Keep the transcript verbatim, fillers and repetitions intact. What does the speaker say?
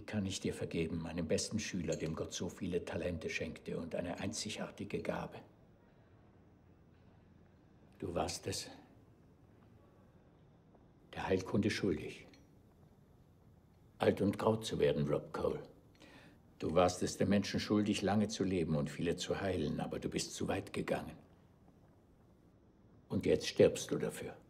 kann ich dir vergeben, meinem besten Schüler, dem Gott so viele Talente schenkte und eine einzigartige Gabe? Du warst es der Heilkunde schuldig, alt und grau zu werden, Rob Cole. Du warst es den Menschen schuldig, lange zu leben und viele zu heilen, aber du bist zu weit gegangen. Und jetzt stirbst du dafür.